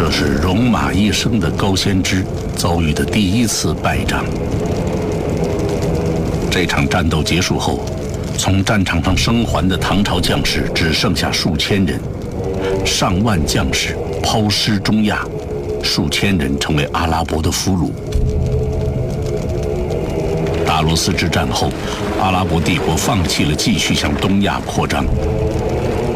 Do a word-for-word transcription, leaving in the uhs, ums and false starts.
这是戎马一生的高仙芝遭遇的第一次败仗。这场战斗结束后，从战场上生还的唐朝将士只剩下数千人，上万将士抛尸中亚，数千人成为阿拉伯的俘虏。大罗斯之战后，阿拉伯帝国放弃了继续向东亚扩张，